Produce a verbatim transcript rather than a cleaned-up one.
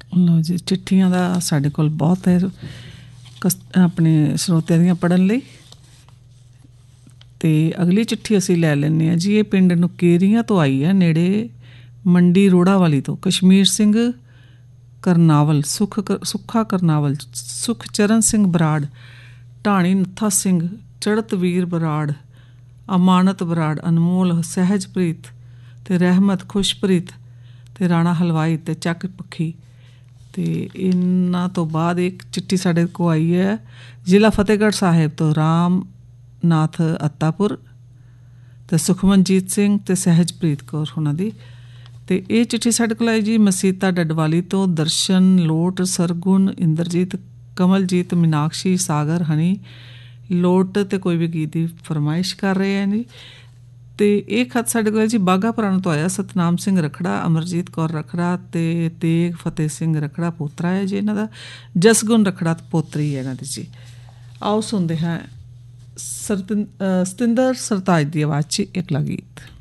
ਲਓ ਜੀ, ਚਿੱਠੀਆਂ ਦਾ ਸਾਡੇ ਕੋਲ ਬਹੁਤ ਹੈ ਕਸ ਆਪਣੇ ਸਰੋਤਿਆਂ ਦੀਆਂ ਪੜ੍ਹਨ ਲਈ। ਅਤੇ ਅਗਲੀ ਚਿੱਠੀ ਅਸੀਂ ਲੈ ਲੈਂਦੇ ਹਾਂ ਜੀ। ਇਹ ਪਿੰਡ ਨੁਕੇਰੀਆਂ ਤੋਂ ਆਈ ਹੈ, ਨੇੜੇ ਮੰਡੀ ਰੋੜਾ ਵਾਲੀ ਤੋਂ। ਕਸ਼ਮੀਰ ਸਿੰਘ ਕਰਨਾਵਲ, ਸੁਖ ਸੁੱਖਾ ਕਰਨਾਵਲ, ਸੁਖਚਰਨ ਸਿੰਘ ਬਰਾੜ, ਢਾਣੀ ਨੱਥਾ ਸਿੰਘ, ਚੜ੍ਹਤਵੀਰ ਬਰਾੜ, ਅਮਾਨਤ ਬਰਾੜ, ਅਨਮੋਲ, ਸਹਿਜਪ੍ਰੀਤ ਅਤੇ ਰਹਿਮਤ, ਖੁਸ਼ਪ੍ਰੀਤ ਅਤੇ ਰਾਣਾ ਹਲਵਾਈ ਅਤੇ ਚੱਕ ਪੱਖੀ। ਅਤੇ ਇਹਨਾਂ ਤੋਂ ਬਾਅਦ ਇੱਕ ਚਿੱਠੀ ਸਾਡੇ ਕੋਲ ਆਈ ਹੈ ਜ਼ਿਲ੍ਹਾ ਫਤਿਹਗੜ੍ਹ ਸਾਹਿਬ ਤੋਂ, ਰਾਮ ਨਾਥ ਅੱਤਾਪੁਰ ਅਤੇ ਸੁਖਮਨਜੀਤ ਸਿੰਘ ਅਤੇ ਸਹਿਜਪ੍ਰੀਤ ਕੌਰ ਉਹਨਾਂ ਦੀ। ਅਤੇ ਇਹ ਚਿੱਠੀ ਸਾਡੇ ਕੋਲ ਆਈ ਜੀ ਮਸੀਤਾ ਡਡਵਾਲੀ ਤੋਂ। ਦਰਸ਼ਨ, ਲੋਟ, ਸਰਗੁਣ, ਇੰਦਰਜੀਤ, ਕਮਲਜੀਤ, ਮੀਨਾਕਸ਼ੀ, ਸਾਗਰ, ਹਨੀ, ਲੋਟ ਅਤੇ ਕੋਈ ਵੀ ਗੀਤ ਦੀ ਫਰਮਾਇਸ਼ ਕਰ ਰਹੇ ਹੈ ਜੀ। ਅਤੇ ਇਹ ਖਤ ਸਾਡੇ ਕੋਲ ਜੀ ਬਾਘਾ ਪੁਰਾਣਾ ਤੋਂ ਆਇਆ। ਸਤਨਾਮ ਸਿੰਘ ਰਖੜਾ, ਅਮਰਜੀਤ ਕੌਰ ਰਖੜਾ ਅਤੇ ਤੇਗ ਫਤਿਹ ਸਿੰਘ ਰਖੜਾ ਪੋਤਰਾ ਹੈ ਜੀ ਇਹਨਾਂ ਦਾ। ਜਸਗੁਣ ਰਖੜਾ ਪੋਤਰੀ ਹੈ ਇਹਨਾਂ ਦੀ ਜੀ। ਆਓ ਸੁਣਦੇ ਹਾਂ ਸਰਤਿੰ ਸਤਿੰਦਰ ਸਰਤਾਜ ਦੀ ਆਵਾਜ਼ 'ਚ ਅਗਲਾ ਗੀਤ।